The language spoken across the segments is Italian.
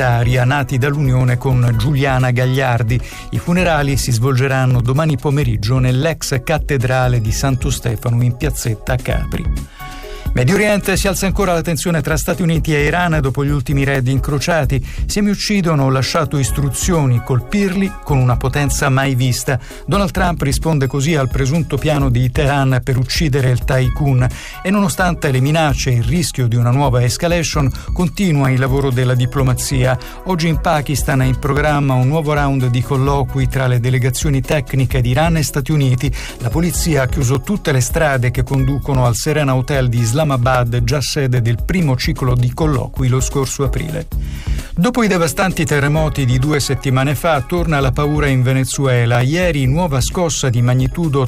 Daria, nati dall'unione con Giuliana Gagliardi. I funerali si svolgeranno domani pomeriggio nell'ex cattedrale di Santo Stefano in piazzetta Capri. Medio Oriente, si alza ancora la tensione tra Stati Uniti e Iran dopo gli ultimi raid incrociati. Semi uccidono, ho lasciato istruzioni, colpirli con una potenza mai vista. Donald Trump risponde così al presunto piano di Teheran per uccidere il tycoon e nonostante le minacce e il rischio di una nuova escalation continua il lavoro della diplomazia. Oggi in Pakistan è in programma un nuovo round di colloqui tra le delegazioni tecniche di Iran e Stati Uniti. La polizia ha chiuso tutte le strade che conducono al Serena Hotel di Islamabad, già sede del primo ciclo di colloqui lo scorso aprile. Dopo i devastanti terremoti di 2 settimane fa, torna la paura in Venezuela. Ieri nuova scossa di magnitudo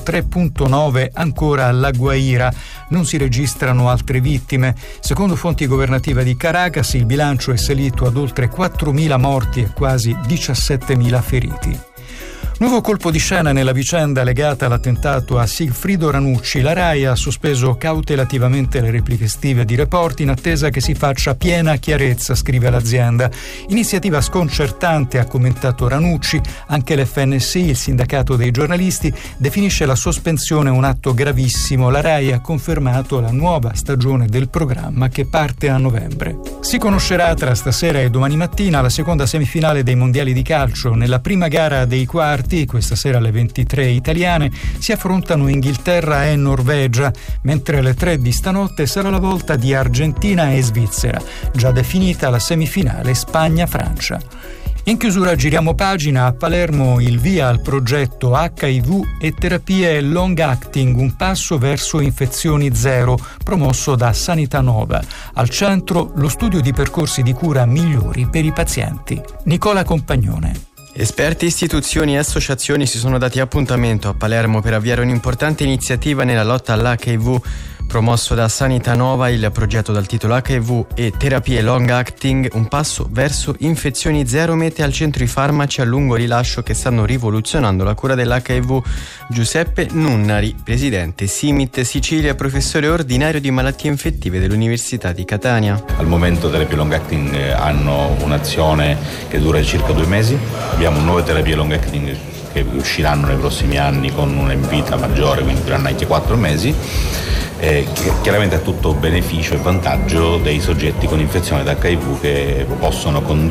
3.9 ancora alla Guaira. Non si registrano altre vittime. Secondo fonti governative di Caracas, il bilancio è salito ad oltre 4.000 morti e quasi 17.000 feriti. Nuovo colpo di scena nella vicenda legata all'attentato a Sigfrido Ranucci. La RAI ha sospeso cautelativamente le repliche estive di Report in attesa che si faccia piena chiarezza, scrive l'azienda. Iniziativa sconcertante, ha commentato Ranucci. Anche l'FNSI, il sindacato dei giornalisti, definisce la sospensione un atto gravissimo. La RAI ha confermato la nuova stagione del programma che parte a novembre. Si conoscerà tra stasera e domani mattina la seconda semifinale dei mondiali di calcio. Nella prima gara dei quarti, questa sera alle 23 italiane, si affrontano Inghilterra e Norvegia, mentre alle 3 di stanotte sarà la volta di Argentina e Svizzera, già definita la semifinale Spagna-Francia. In chiusura giriamo pagina. A Palermo il via al progetto HIV e terapie long acting, un passo verso infezioni zero, promosso da Sanità Nova. Al centro lo studio di percorsi di cura migliori per i pazienti. Nicola Compagnone. Esperti, istituzioni e associazioni si sono dati appuntamento a Palermo per avviare un'importante iniziativa nella lotta all'HIV. Promosso da Sanità Nova, il progetto dal titolo HIV e terapie long acting, un passo verso infezioni zero, mette al centro i farmaci a lungo rilascio che stanno rivoluzionando la cura dell'HIV. Giuseppe Nunnari, presidente Simit Sicilia, professore ordinario di malattie infettive dell'Università di Catania. Al momento terapie long acting hanno un'azione che dura circa 2 mesi. Abbiamo nuove terapie long acting che usciranno nei prossimi anni con una vita maggiore, quindi dureranno anche 4 mesi. Chiaramente è tutto beneficio e vantaggio dei soggetti con infezione da HIV che possono con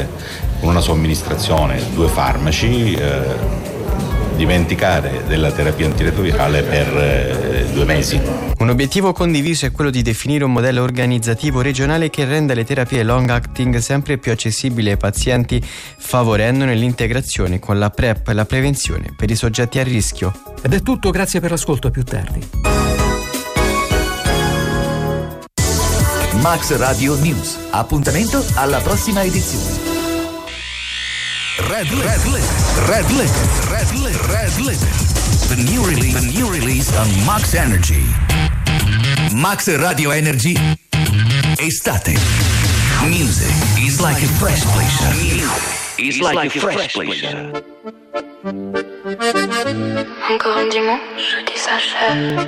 una somministrazione, 2 farmaci, dimenticare della terapia antiretrovirale per 2 mesi. Un obiettivo condiviso è quello di definire un modello organizzativo regionale che renda le terapie long acting sempre più accessibili ai pazienti, favorendone l'integrazione con la PrEP e la prevenzione per i soggetti a rischio. Ed è tutto, grazie per l'ascolto, a più tardi. Max Radio News. Appuntamento alla prossima edizione. Red Limit. The new release on Max Energy. Max Radio Energy. Estate. Music is like a fresh pleasure. Encore un dimanche qui s'achève.